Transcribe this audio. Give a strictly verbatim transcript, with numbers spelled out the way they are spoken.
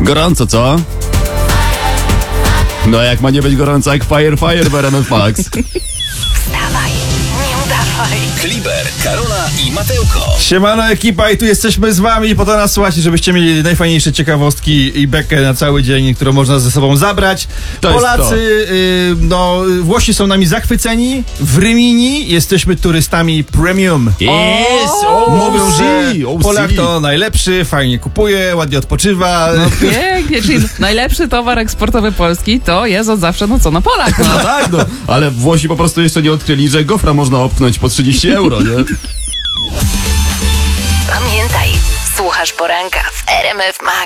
Gorąco, co? No jak ma nie być gorąco jak Fire Fire w R M F Max. Wstawaj, nie udawaj. Kliber, Karola i Mateuko. Siemano ekipa i tu jesteśmy z wami po to nas słuchacie, żebyście mieli najfajniejsze ciekawostki i bekę na cały dzień, którą można ze sobą zabrać. To jest Polacy, to. y, no Włosi są nami zachwyceni, w Rymini jesteśmy turystami premium. Yes! O! Mówią, że O, si. Polak to najlepszy, fajnie kupuje, ładnie odpoczywa. No pięknie, czyli najlepszy towar eksportowy Polski to jest od zawsze no co, no Polak. No No. tak, no. Ale Włosi po prostu jeszcze nie odkryli, że gofra można opchnąć po trzydzieści euro, nie? Pamiętaj, słuchasz poranka w R M F Max.